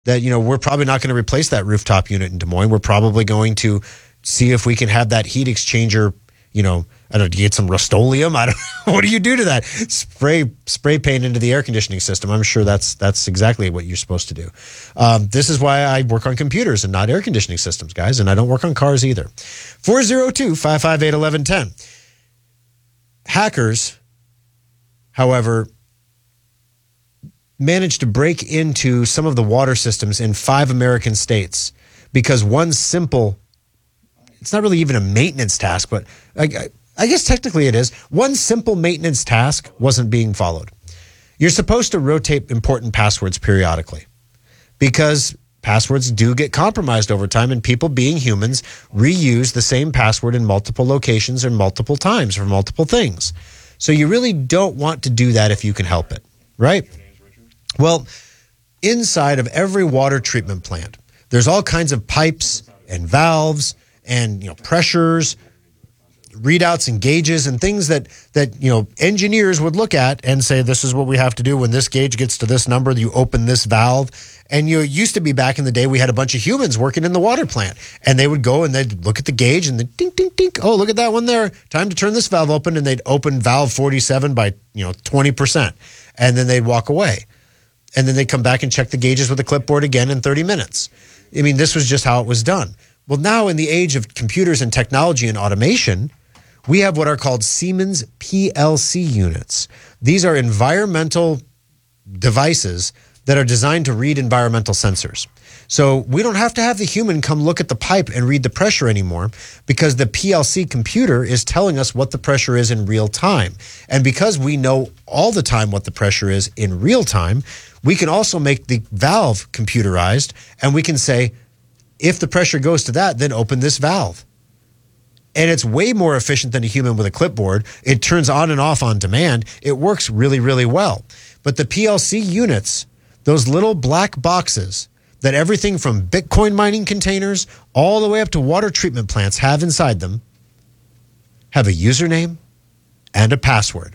that, we're probably not going to replace that rooftop unit in Des Moines. We're probably going to see if we can have that heat exchanger, I don't know, do you get some Rust-Oleum? I don't know. What do you do to that? Spray paint into the air conditioning system. I'm sure that's exactly what you're supposed to do. This is why I work on computers and not air conditioning systems, guys, and I don't work on cars either. 402-558-1110. Hackers, however, managed to break into some of the water systems in 5 American states because one simple, it's not really even a maintenance task, but I guess technically it is. One simple maintenance task wasn't being followed. You're supposed to rotate important passwords periodically because passwords do get compromised over time, and people, being humans, reuse the same password in multiple locations and multiple times for multiple things. So you really don't want to do that if you can help it, right? Well, inside of every water treatment plant, there's all kinds of pipes and valves and pressures, readouts and gauges and things that engineers would look at and say, this is what we have to do. When this gauge gets to this number, you open this valve. And used to be, back in the day, we had a bunch of humans working in the water plant, and they would go and they'd look at the gauge and then ding, ding, ding. Oh, look at that one there. Time to turn this valve open. And they'd open valve 47 by 20%. And then they'd walk away. And then they'd come back and check the gauges with a clipboard again in 30 minutes. I mean, this was just how it was done. Well, now in the age of computers and technology and automation, we have what are called Siemens PLC units. These are environmental devices that are designed to read environmental sensors. So we don't have to have the human come look at the pipe and read the pressure anymore, because the PLC computer is telling us what the pressure is in real time. And because we know all the time what the pressure is in real time, we can also make the valve computerized, and we can say, if the pressure goes to that, then open this valve. And it's way more efficient than a human with a clipboard. It turns on and off on demand. It works really, really well. But the PLC units, those little black boxes that everything from Bitcoin mining containers all the way up to water treatment plants have inside them, have a username and a password.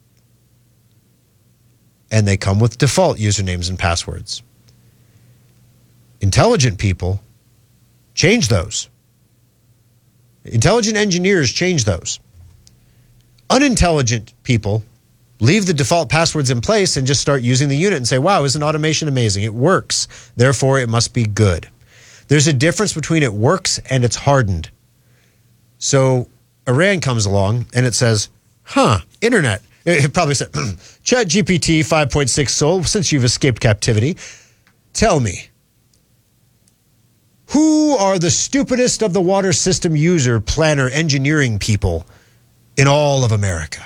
And they come with default usernames and passwords. Intelligent people change those. Intelligent engineers change those. Unintelligent people leave the default passwords in place and just start using the unit and say, wow, isn't automation amazing? It works. Therefore, it must be good. There's a difference between it works and it's hardened. So Iran comes along and it says, internet. It probably said, ChatGPT 5.6 Sol, since you've escaped captivity, tell me, who are the stupidest of the water system user, planner, engineering people in all of America?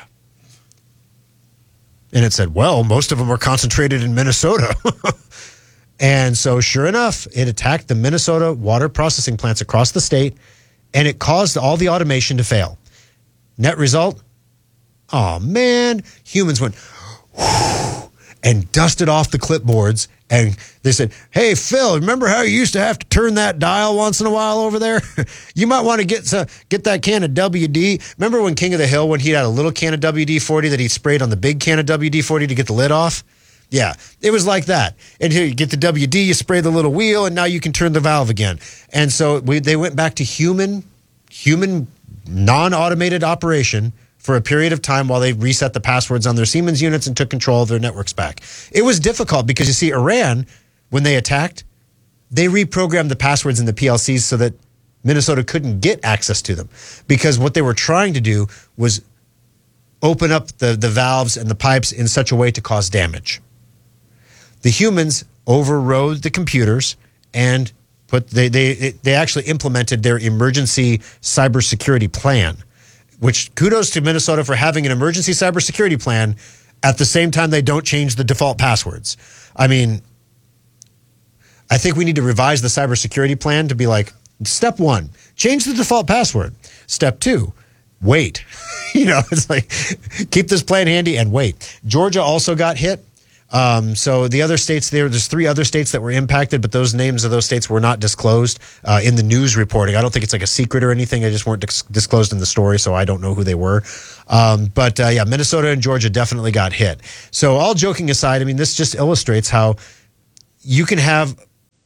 And it said, well, most of them are concentrated in Minnesota. And so sure enough, it attacked the Minnesota water processing plants across the state, and it caused all the automation to fail. Net result, oh man, humans went and dusted off the clipboards, and they said, hey, Phil, remember how you used to have to turn that dial once in a while over there? You might want to get that can of WD. Remember when King of the Hill, when he had a little can of WD-40 that he sprayed on the big can of WD-40 to get the lid off? Yeah, it was like that. And here you get the WD, you spray the little wheel, and now you can turn the valve again. And so they went back to human non-automated operation for a period of time while they reset the passwords on their Siemens units and took control of their networks back. It was difficult because, you see, Iran, when they attacked, they reprogrammed the passwords in the PLCs so that Minnesota couldn't get access to them, because what they were trying to do was open up the valves and the pipes in such a way to cause damage. The humans overrode the computers and they actually implemented their emergency cybersecurity plan, which kudos to Minnesota for having an emergency cybersecurity plan at the same time they don't change the default passwords. I mean, I think we need to revise the cybersecurity plan to be like, step 1, change the default password. Step 2, wait. It's like, keep this plan handy and wait. Georgia also got hit. So the other states there's 3 other states that were impacted, but those names of those states were not disclosed in the news reporting. I don't think it's like a secret or anything. They just weren't disclosed in the story, so I don't know who they were. But Minnesota and Georgia definitely got hit. So all joking aside, I mean, this just illustrates how you can have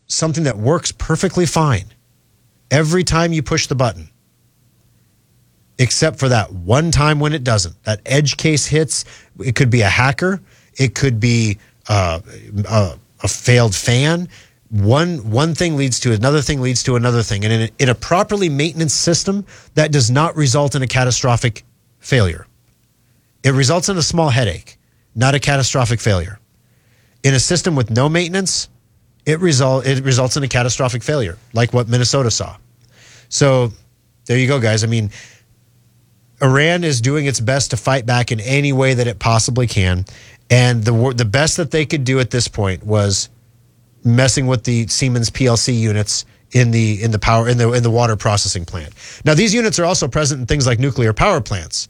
something that works perfectly fine every time you push the button, except for that one time when it doesn't. That edge case hits. It could be a hacker. It could be a failed fan. One thing leads to another thing leads to another thing. And in a properly maintenance system, that does not result in a catastrophic failure. It results in a small headache, not a catastrophic failure. In a system with no maintenance, it results in a catastrophic failure, like what Minnesota saw. So there you go, guys. I mean, Iran is doing its best to fight back in any way that it possibly can. And the best that they could do at this point was messing with the Siemens PLC units in the water processing plant. Now, these units are also present in things like nuclear power plants.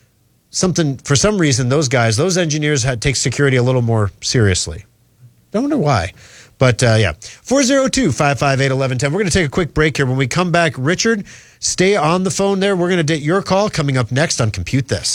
For some reason, those engineers take security a little more seriously. I wonder why. But yeah, 402-558-1110. We're going to take a quick break here. When we come back, Richard, stay on the phone there. We're going to get your call coming up next on Compute This.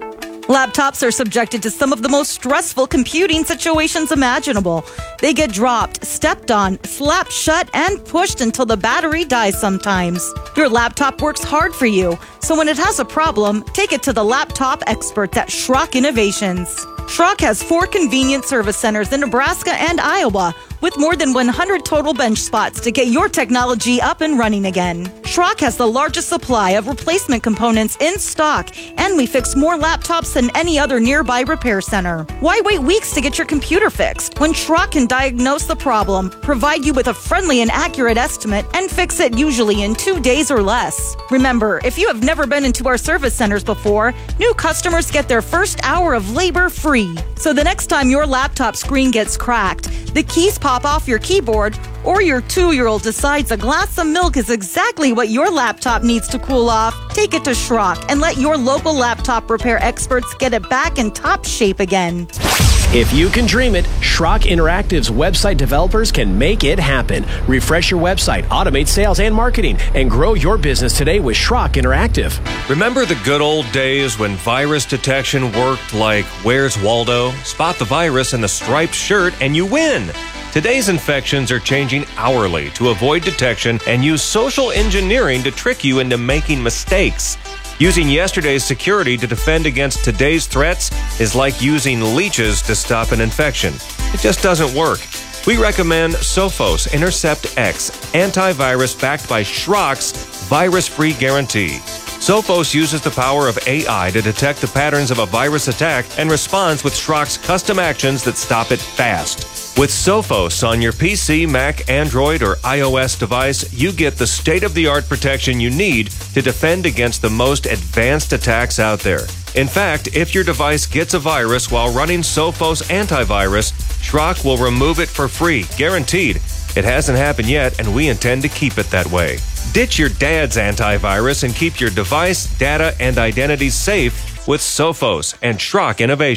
Laptops are subjected to some of the most stressful computing situations imaginable. They get dropped, stepped on, slapped shut, and pushed until the battery dies sometimes. Your laptop works hard for you, so when it has a problem, take it to the laptop experts at Schrock Innovations. Schrock has 4 convenient service centers in Nebraska and Iowa, with more than 100 total bench spots to get your technology up and running again. Schrock has the largest supply of replacement components in stock, and we fix more laptops than any other nearby repair center. Why wait weeks to get your computer fixed when Schrock can diagnose the problem, provide you with a friendly and accurate estimate, and fix it usually in 2 days or less? Remember, if you have never been into our service centers before, new customers get their first hour of labor free. So the next time your laptop screen gets cracked, the keys pop off your keyboard, or your 2-year-old decides a glass of milk is exactly what your laptop needs to cool off, take it to Schrock and let your local laptop repair experts get it back in top shape again. If you can dream it, Schrock Interactive's website developers can make it happen. Refresh your website, automate sales and marketing, and grow your business today with Schrock Interactive. Remember the good old days when virus detection worked like Where's Waldo? Spot the virus in the striped shirt and you win. Today's infections are changing hourly to avoid detection and use social engineering to trick you into making mistakes. Using yesterday's security to defend against today's threats is like using leeches to stop an infection. It just doesn't work. We recommend Sophos Intercept X antivirus backed by Schrock's virus-free guarantee. Sophos uses the power of AI to detect the patterns of a virus attack and responds with Schrock's custom actions that stop it fast. With Sophos on your PC, Mac, Android, or iOS device, you get the state-of-the-art protection you need to defend against the most advanced attacks out there. In fact, if your device gets a virus while running Sophos antivirus, Schrock will remove it for free, guaranteed. It hasn't happened yet, and we intend to keep it that way. Ditch your dad's antivirus and keep your device, data, and identity safe with Sophos and Schrock Innovation.